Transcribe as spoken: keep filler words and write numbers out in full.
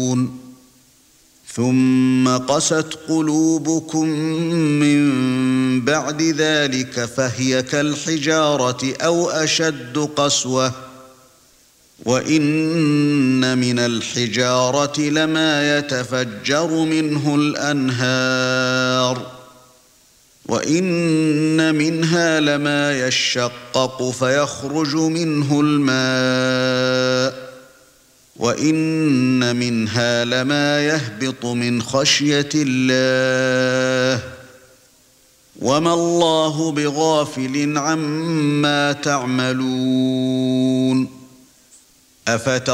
ثُمَّ قَسَتْ قُلُوبُكُم مِّن بَعْدِ ذَلِكَ فَهِيَ كَالْحِجَارَةِ أَوْ أَشَدُّ قَسْوَةً وَإِنَّ مِنَ الْحِجَارَةِ لَمَا يَتَفَجَّرُ مِنْهُ الْأَنْهَارُ وَإِنَّ مِنْهَا لَمَا يَشَّقَّقُ فَيَخْرُجُ مِنْهُ الْمَاءُ وَإِنَّ مِنْهَا لَمَا يَهْبِطُ مِنْ خَشْيَةِ اللَّهِ وَمَا اللَّهُ بِغَافِلٍ عَمَّا تَعْمَلُونَ.